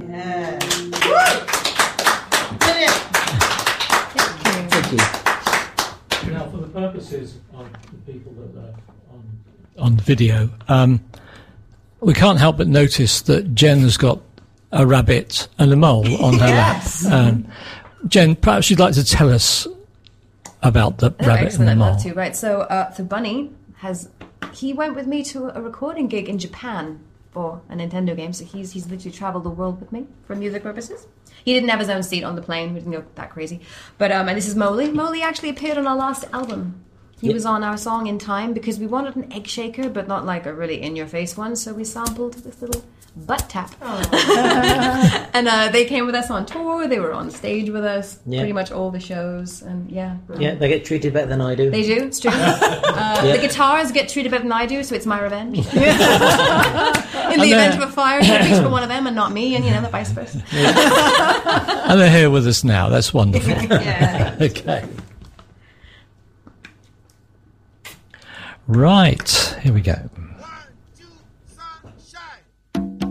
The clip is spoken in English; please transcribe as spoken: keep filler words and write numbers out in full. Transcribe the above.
Yeah. Brilliant. Thank you. Now, for the purposes of the people that are on, on video, um, we can't help but notice that Jen has got a rabbit and a mole on her Yes. lap. Um, Jen, perhaps you'd like to tell us about the Oh, rabbit excellent, and the I'd mole. love to. Right, so uh, so Bunny has he went with me to a recording gig in Japan for a Nintendo game. So he's he's literally travelled the world with me for music purposes. He didn't have his own seat on the plane. We didn't go that crazy. But um, and this is Moley. Moley actually appeared on our last album. He Yep. was on our song In Time because we wanted an egg shaker, but not like a really in-your-face one. So we sampled this little butt tap. And uh, they came with us on tour. They were on stage with us, Yeah. pretty much all the shows. And yeah. Yeah, they get treated better than I do. They do, it's true. Uh, Yeah. The guitars get treated better than I do, so it's my revenge. In the event of a fire, you reach for one of them and not me, and you know, the vice versa. And they're here with us now. That's wonderful. Yeah. Okay. Right, here we go.